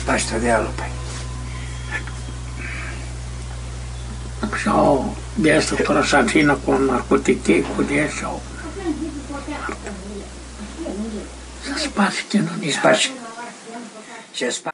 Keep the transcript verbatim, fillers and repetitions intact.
πάει στο διάλογο πάει. Ciao, di essere trasacina con narcotici, con eso. Spazio che non è. Spazio. C'è spazio.